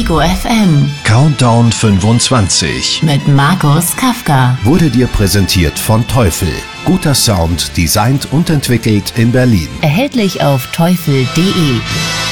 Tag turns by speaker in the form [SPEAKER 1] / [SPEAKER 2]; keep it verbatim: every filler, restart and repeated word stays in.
[SPEAKER 1] Ego F M.
[SPEAKER 2] Countdown fünfundzwanzig
[SPEAKER 1] Mit Markus Kafka.
[SPEAKER 2] wurde dir präsentiert von Teufel. Guter Sound, designt und entwickelt in Berlin.
[SPEAKER 1] Erhältlich auf teufel punkt de.